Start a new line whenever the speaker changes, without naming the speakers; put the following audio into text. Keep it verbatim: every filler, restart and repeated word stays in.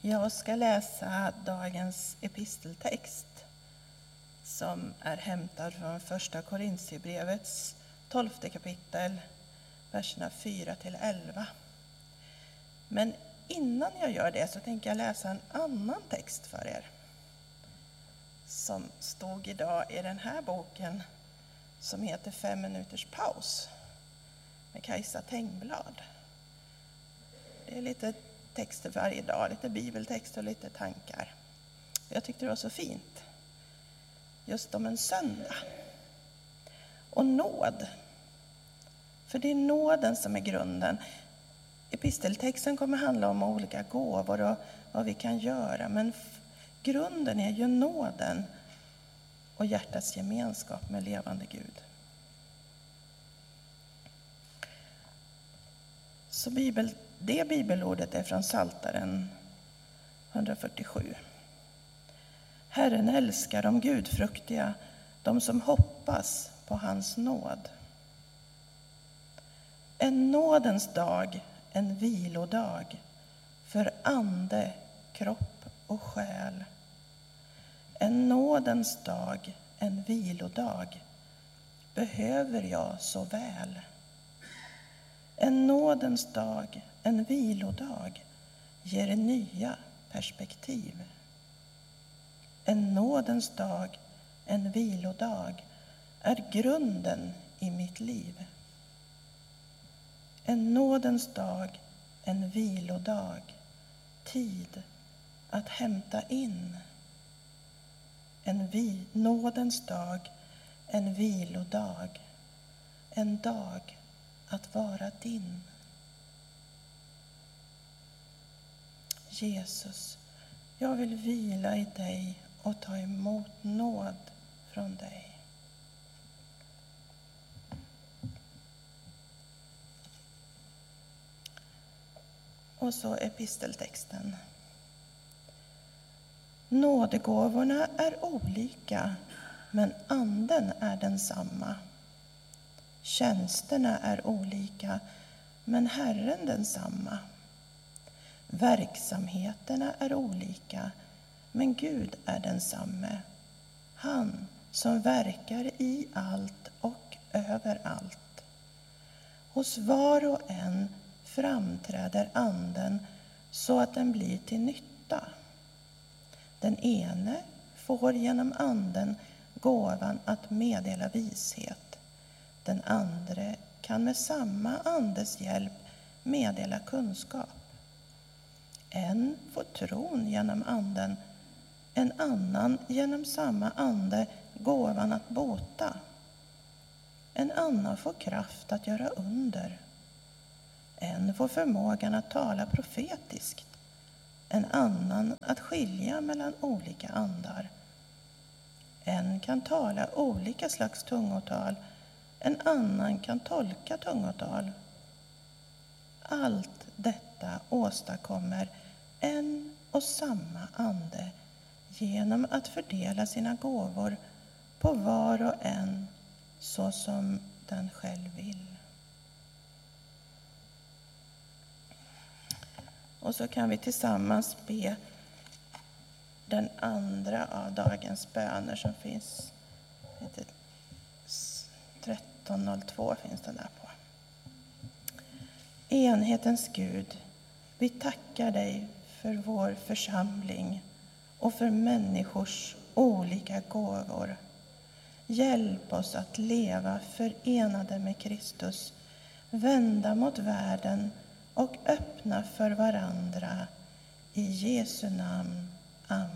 Jag ska läsa dagens episteltext som är hämtad från första Korintierbrevets tolfte kapitel, verserna fyra till elva. Men innan jag gör det så tänker jag läsa en annan text för er som stod idag i den här boken som heter Fem minuters paus med Kajsa Tengblad. Det är lite texter varje dag, lite bibeltext och lite tankar. Jag tyckte det var så fint. Just om en söndag. Och nåd. För det är nåden som är grunden. Episteltexten kommer handla om olika gåvor och vad vi kan göra. Men f- grunden är ju nåden och hjärtats gemenskap med levande Gud. Så bibel, det bibelordet är från Psaltaren hundrafyrtiosju. Herren älskar de gudfruktiga, de som hoppas på hans nåd. En nådens dag, en vilodag för ande, kropp och själ. En nådens dag, en vilodag behöver jag så väl. En nådens dag, en vilodag ger nya perspektiv. En nådens dag, en vilodag är grunden i mitt liv. En nådens dag, en vilodag, tid att hämta in. En vi, nådens dag, en vilodag, en dag att vara din. Jesus, jag vill vila i dig och ta emot nåd från dig. Och så episteltexten. Nådegåvorna är olika, men anden är densamma. Tjänsterna är olika, men Herren densamma. Verksamheterna är olika, men Gud är densamme. Han som verkar i allt och överallt. Hos var och en framträder anden så att den blir till nytta. Den ene får genom anden gåvan att meddela vishet. Den andra kan med samma andes hjälp meddela kunskap. En får tron genom anden, en annan genom samma ande gåvan att bota. En annan får kraft att göra under. En får förmågan att tala profetiskt. En annan att skilja mellan olika andar. En kan tala olika slags tungotal. En annan kan tolka tungotal. Allt detta åstadkommer en och samma ande genom att fördela sina gåvor på var och en så som den själv vill. Och så kan vi tillsammans be den andra av dagens böner som finns. tretton noll två finns den där på. Enhetens Gud, vi tackar dig för vår församling och för människors olika gåvor. Hjälp oss att leva förenade med Kristus, vända mot världen och öppna för varandra. I Jesu namn. Amen.